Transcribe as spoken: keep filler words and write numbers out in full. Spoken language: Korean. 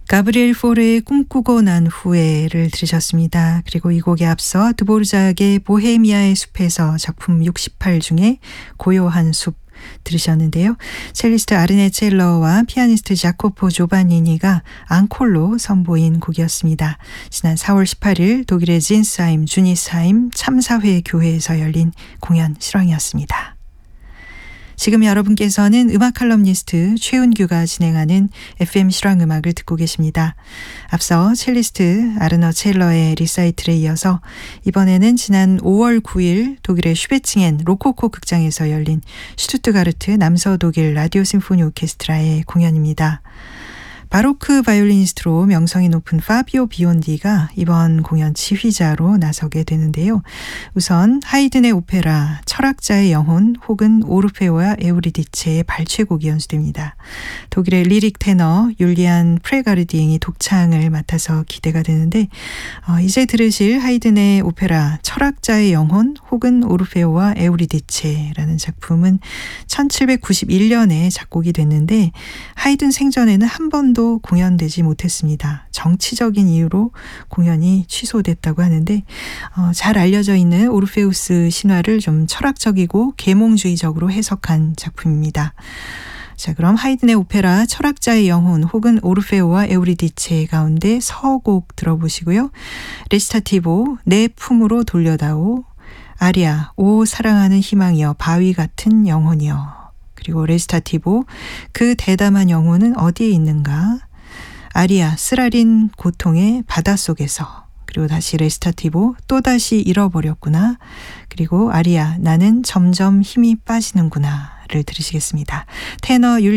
가브리엘 포르의 꿈꾸고 난 후에를 들으셨습니다. 그리고 이 곡에 앞서 드보르작의 보헤미아의 숲에서 작품 육십팔 중에 고요한 숲 들으셨는데요. 첼리스트 아르네 첼러와 피아니스트 자코포 조바니니가 앙콜로 선보인 곡이었습니다. 지난 사월 십팔일 독일의 진스하임 주니스하임 참사회 교회에서 열린 공연 실황이었습니다. 지금 여러분께서는 음악 칼럼니스트 최은규가 진행하는 에프엠 실황음악을 듣고 계십니다. 앞서 첼리스트 아르너 첼러의 리사이틀에 이어서 이번에는 지난 오월 구일 독일의 슈베칭엔 로코코 극장에서 열린 슈투트가르트 남서독일 라디오 심포니 오케스트라의 공연입니다. 바로크 바이올리니스트로 명성이 높은 파비오 비온디가 이번 공연 지휘자로 나서게 되는데요. 우선 하이든의 오페라 철학자의 영혼 혹은 오르페오와 에우리디체의 발췌곡이 연주됩니다. 독일의 리릭 테너 율리안 프레가르디잉이 독창을 맡아서 기대가 되는데 어, 이제 들으실 하이든의 오페라 철학자의 영혼 혹은 오르페오와 에우리디체라는 작품은 천칠백구십일년에 작곡이 됐는데 하이든 생전에는 한 번도 공연되지 못했습니다. 정치적인 이유로 공연이 취소됐다고 하는데 어, 잘 알려져 있는 오르페우스 신화를 좀 철학적이고 계몽주의적으로 해석한 작품입니다. 자, 그럼 하이든의 오페라 철학자의 영혼 혹은 오르페오와 에우리디체 가운데 서곡 들어보시고요. 레시타티보 내 품으로 돌려다오, 아리아 오 사랑하는 희망이여 바위 같은 영혼이여, 그리고 레시타티보 그 대담한 영혼은 어디에 있는가, 아리아 쓰라린 고통의 바닷속에서, 그리고 다시 레시타티보 또다시 잃어버렸구나, 그리고 아리아 나는 점점 힘이 빠지는구나 를 들으시겠습니다. 테너 율